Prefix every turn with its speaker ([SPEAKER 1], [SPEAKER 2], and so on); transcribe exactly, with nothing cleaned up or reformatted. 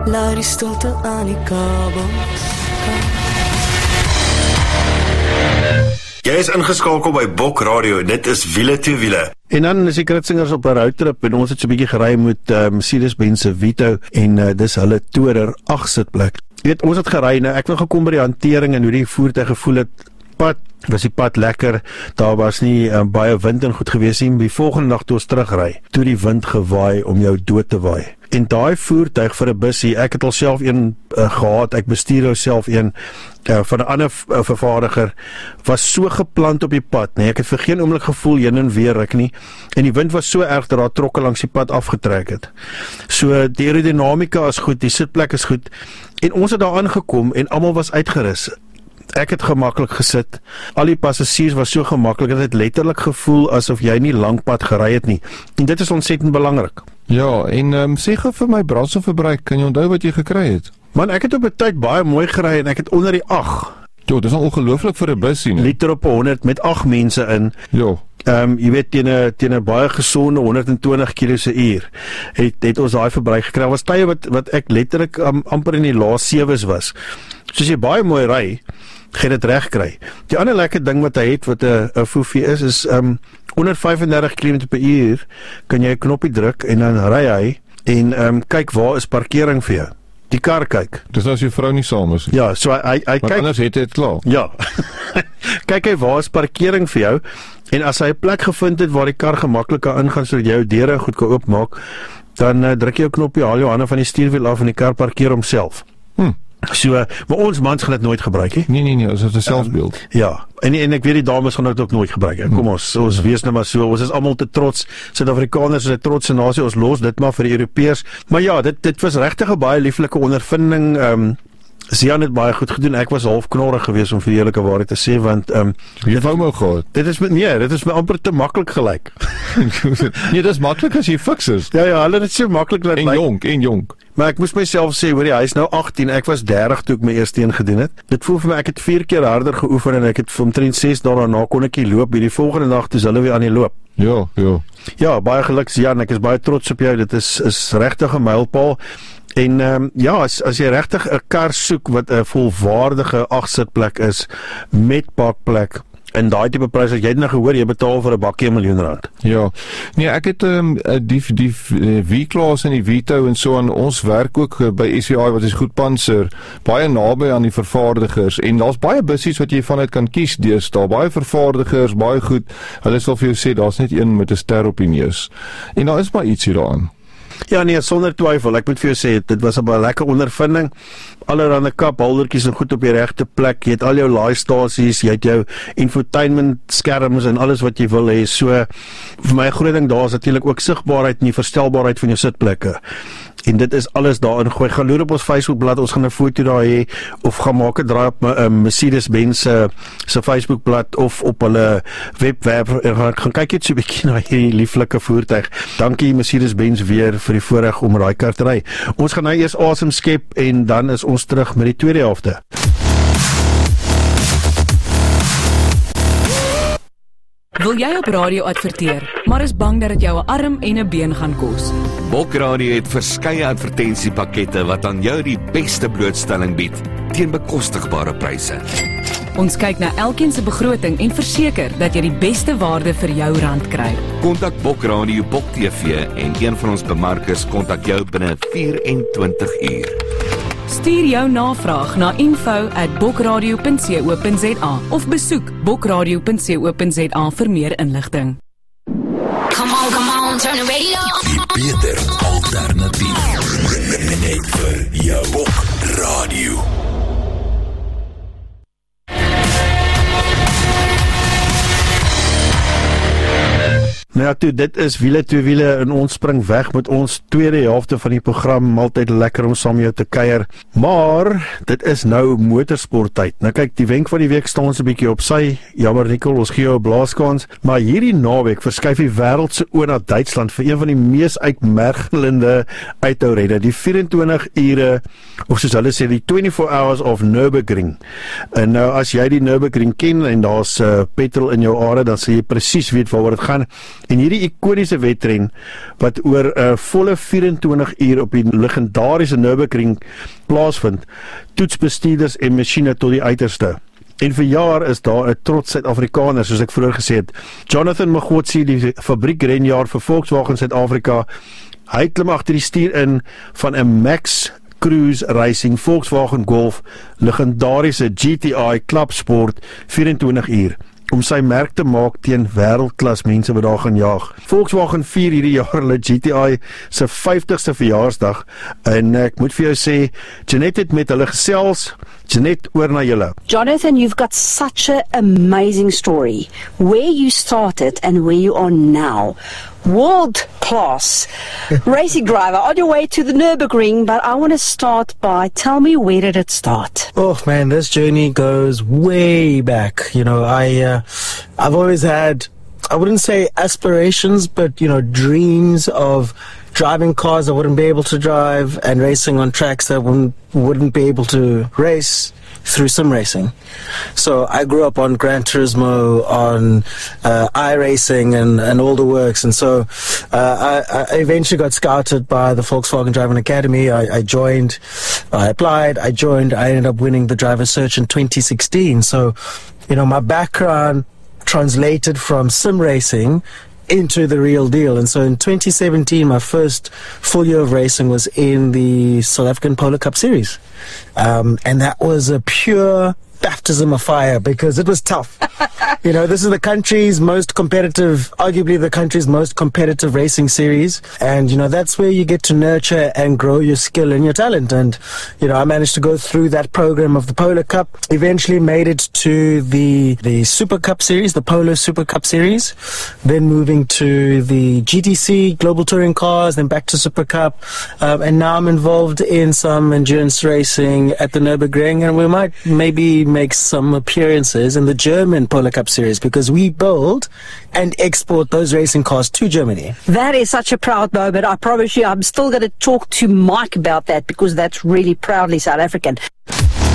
[SPEAKER 1] laat die stilte aan die kabel.
[SPEAKER 2] Jy is ingeskakel by Bok Radio, dit is Wiele toe Wiele.
[SPEAKER 3] En dan is die Kritsingers op 'n roadtrip en ons het so 'n bietjie gery met uh, Mercedes-Benz se Vito en uh, dis hulle Tourer agt sitplek. Jy weet, ons het gery, nou ek wil gekom by die hantering en hoe die voertuig gevoel het. Pad, was die pad lekker, daar was nie uh, baie wind en goed gewees nie. Die volgende nag toe ons terugry, toe die wind gewaai om jou dood te waai. En daai voertuig vir 'n bussie, ek het al self een uh, gehad, ek bestuur nou self een uh, van 'n ander uh, vervaardiger, was so geplant op die pad, nee, ek het vir geen oomblik gevoel heen en weer ek nie, en die wind was so erg dat daar trokke langs die pad afgetrek het. So die aerodinamika is goed, die sitplek is goed, en ons het daar aangekom en almal was uitgerus. Ek het gemaklik gesit, al die passasiers was so gemaklik, dat het letterlik gevoel asof jy nie lang pad gery het nie, en dit is ontsettend belangrik.
[SPEAKER 4] Ja, en um, sê gou vir my brandstofverbruik, kan jy onthou wat jy gekry het?
[SPEAKER 3] Man, ek het op 'n tyd baie mooi gery en ek het onder die agt.
[SPEAKER 4] Jo, dis al ongelooflik vir 'n bussie, nee.
[SPEAKER 3] Liter op honderd met agt mense in.
[SPEAKER 4] Jo.
[SPEAKER 3] Ehm um, jy weet teen 'n teen 'n baie gesonde honderd en twintig kilometer per uur het het ons daai verbruik gekry. Was tye wat wat ek letterlik um, amper in die laas sewes was. Soos jy baie mooi ry, gaan dit reg kry. Die ander lekker ding wat hy het wat 'n 'n foefie is is ehm um, onder vyf en dertig kilometer per uur kan jy 'n knoppie druk en dan ry hy en ehm um, kyk waar is parkering vir jou. Die kar kyk.
[SPEAKER 4] Dis as jou vrou nie saam is.
[SPEAKER 3] Ja, so hy hy, hy kyk.
[SPEAKER 4] Anders het dit klaar.
[SPEAKER 3] Ja. Kyk hy waar is parkering vir jou en as hy 'n plek gevind het waar die kar gemaklik kan ingaan sodat jy jou deure goed kan oopmaak, dan uh, druk jy jou knoppie, haal jou hande van die stuurwiel af en die kar parkeer homself. Hm. So, maar ons mans gaan dit nooit gebruik nie.
[SPEAKER 4] Nee nee nee, dit is 'n selfbeeld.
[SPEAKER 3] Um, ja, en en ek weet die dames gaan dit ook nooit gebruik nie. Kom ons, ons wees nou maar so, ons is almal te trots. Suid-Afrikaners is 'n trotse nasie, ons los dit maar vir die Europeërs. Maar ja, dit dit was regtig 'n baie lieflike ondervinding. Ehm um, Sian het baie goed gedoen. Ek was half knorrig geweest om vir die eerlike waarheid te sê want ehm um,
[SPEAKER 4] jy het hom gehad.
[SPEAKER 3] Dit is met nee, dit is my amper te maklik gelyk.
[SPEAKER 4] Nee, dis maklik as jy fiks is.
[SPEAKER 3] Ja ja, hulle het dit so maklik laat lyk.
[SPEAKER 4] En jonk, en jonk.
[SPEAKER 3] Maar ek moes myself sê, hoorie, hy is nou agttien, ek was dertig toe ek my eerste een gedoen het. Dit voel vir my ek het vier keer harder geoefen en ek het omtrent ses dae daarna kon ek loop. Hierdie volgende dag toe is hulle weer aan die loop.
[SPEAKER 4] Ja, ja.
[SPEAKER 3] Ja, baie geluk Jan, ek is baie trots op jou. Dit is is regtig 'n mylpaal. En um, ja, as, as jy regtig 'n kar soek wat 'n volwaardige agt sitplek is met parkplek en daai tipe prys wat jy het nou gehoor, jy betaal vir 'n bakkie 'n miljoen rand.
[SPEAKER 4] Ja. Nee, ek het um, die die V-klas en die Vito en so aan ons werk ook by S V I wat is goed panser, baie naby aan die vervaardigers en daar's baie bussies wat jy vanuit kan kies deesdae. Baie vervaardigers, baie goed. Hulle sal vir jou sê daar's net een met 'n ster op die neus. En daar is maar ietsie daaraan.
[SPEAKER 3] Ja nee, sonder twyfel. Ek moet vir jou sê, dit was 'n baie lekker ondervinding. Allerhande kaphoudertjies en goed op die regte plek. Jy het al jou laaistasies, jy het jou infotainment skerms en alles wat jy wil hê. So vir my groot ding daar is natuurlik ook sigbaarheid en die verstelbaarheid van jou sitplekke. En dit is alles daarin gooi. Gaan loer op ons Facebookblad, ons gaan 'n foto daar hê of gaan maak 'n draai op my um, Mercedes-Benz se se Facebookblad of op hulle webwerf en gaan, gaan kyk net so 'n bietjie na hierdie lieflike voertuig. Dankie Mercedes-Benz weer vir die voorreg om daai kar te ry. Ons gaan nou eers asem skep en dan is ons terug met die tweede helfte.
[SPEAKER 5] Wil jy op radio adverteer, maar is bang dat dit jou 'n arm en 'n been gaan kos?
[SPEAKER 6] Bok Radio het verskeie advertensiepakkette wat aan jou die beste blootstelling bied teen bekostigbare pryse.
[SPEAKER 5] Ons kyk na elkeen se begroting en verseker dat jy die beste waarde vir jou rand kry.
[SPEAKER 6] Kontak Bok Radio, Bok T V en een van ons bemarkers kontak jou binne vyf en twintig uur.
[SPEAKER 5] Stuur jou navraag na info at bokradio punt co punt za of besoek bokradio punt co punt za vir meer inligting.
[SPEAKER 7] Come on, come on, turn the radio on.
[SPEAKER 2] Die beter alternatief. Net vir jou Bok Radio.
[SPEAKER 3] Nou ja, toe, dit is wiele toe wiele en ons spring weg met ons tweede helfte van die program. Altyd lekker om saam jou te kuier. Maar dit is nou motorsporttyd. Nou kyk, die wenk van die week staan ons 'n bietjie op sy. Jammer Nicole, ons gee jou 'n blaaskans. Maar hierdie naweek verskuif die wêreld se oë na Duitsland vir een van die mees uitmergelende uithourenne, die vyf en twintig ure of soos hulle sê die twenty-four hours of Nürburgring. En nou as jy die Nürburgring ken en daar's uh, petrol in jou are, dan sal jy presies weet waaroor dit gaan. En hierdie ikoniese wedren wat oor 'n uh, volle vyf-en-twintig uur op die legendariese Nürburgring plaasvind, toets bestuurders en masjiene tot die uiterste. En vir jaar is daar 'n trots Suid-Afrikaner, soos ek vroeër gesê het. Jonathan Magotsi, die fabriekrenjaer vir Volkswagen Suid-Afrika, hy klim agter die stuur in van 'n Max Cruise Racing Volkswagen Golf, legendariese G T I klapsport vyf-en-twintig uur, om sy merk te maak teen wêreldklas mense wat daar gaan jaag. Volkswagen vier hierdie jaar hulle G T I se vyftigste verjaarsdag, en ek moet vir jou sê, Jeanette het met hulle gesels. Jeanette, oor na julle.
[SPEAKER 8] Jonathan, you've got such an amazing story. Where you started and where you are now. World class racing driver on your way to the Nürburgring, but I want to start by, tell me, where did it start?
[SPEAKER 1] Oh man, this journey goes way back. You know, I, uh, I've always had, I wouldn't say aspirations, but, you know, dreams of driving cars I wouldn't be able to drive and racing on tracks that wouldn't, wouldn't be able to race through sim racing. So I grew up on Gran Turismo, on uh, iRacing and, and all the works. And so uh, I, I eventually got scouted by the Volkswagen Driving Academy. I, I joined, I applied, I joined, I ended up winning the driver search in twenty sixteen. So, you know, my background translated from sim racing into the real deal. And so in twenty seventeen, my first full year of racing was in the South African Polo Cup Series. Um, and that was a pure baptism of fire because it was tough. You know, this is the country's most competitive, arguably the country's most competitive racing series. And, you know, that's where you get to nurture and grow your skill and your talent. And, you know, I managed to go through that program of the Polo Cup, eventually made it to the, the Super Cup Series, the Polo Super Cup Series, then moving to the G T C, Global Touring Cars, then back to Super Cup. Um, and now I'm involved in some endurance racing at the Nürburgring, and we might maybe make some appearances in the German Polo Cup Series because we build and export those racing cars to Germany.
[SPEAKER 8] That is such a proud moment. I promise you, I'm still going to talk to Mike about that because that's really proudly South African.